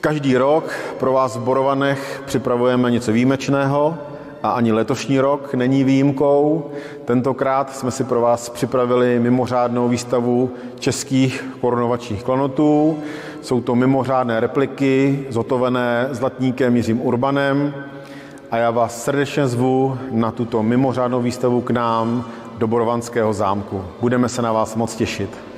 Každý rok pro vás v Borovanech připravujeme něco výjimečného a ani letošní rok není výjimkou. Tentokrát jsme si pro vás připravili mimořádnou výstavu českých korunovačních klenotů. Jsou to mimořádné repliky zhotovené zlatníkem Jiřím Urbanem a já vás srdečně zvu na tuto mimořádnou výstavu k nám do Borovanského zámku. Budeme se na vás moc těšit.